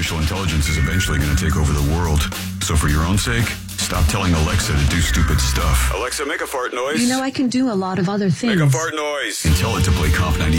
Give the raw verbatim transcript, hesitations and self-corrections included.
artificial intelligence is eventually going to take over the world. So for your own sake, stop telling Alexa to do stupid stuff. Alexa, make a fart noise. You know, I can do a lot of other things. Make a fart noise. And tell it to play Comp ninety.